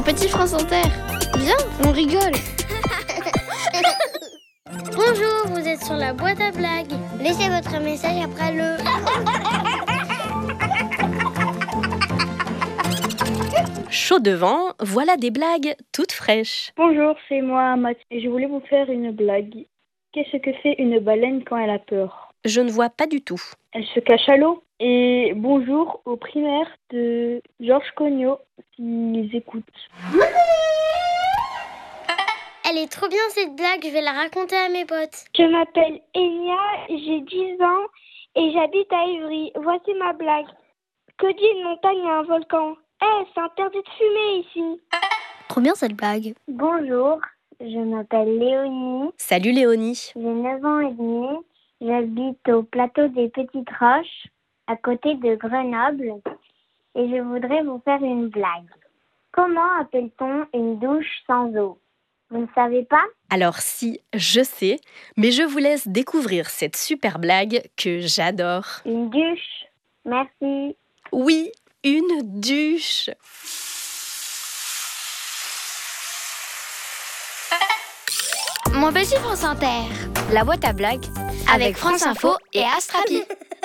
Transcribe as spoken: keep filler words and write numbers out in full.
Petit France Inter. Viens, on rigole. Bonjour, vous êtes sur la boîte à blagues. Laissez votre message après le... Chaud devant, voilà des blagues toutes fraîches. Bonjour, c'est moi, Mathieu, et je voulais vous faire une blague. Qu'est-ce que fait une baleine quand elle a peur? Je ne vois pas du tout. Elle se cache à l'eau. Et bonjour aux primaires de Georges Cognot, s'ils écoutent. Elle est trop bien cette blague, je vais la raconter à mes potes. Je m'appelle Enya, j'ai dix ans et j'habite à Ivry. Voici ma blague. Que dit une montagne à un volcan? Eh, c'est interdit de fumer ici. Trop bien cette blague. Bonjour, je m'appelle Léonie. Salut Léonie. J'ai neuf ans et demi. J'habite au plateau des Petites Roches, à côté de Grenoble. Et je voudrais vous faire une blague. Comment appelle-t-on une douche sans eau? Vous ne savez pas? Alors si, je sais, mais je vous laisse découvrir cette super blague que j'adore. Une douche. Merci. Oui, une douche. Mon petit France Inter. La boîte à blagues avec France Info et Astrapi.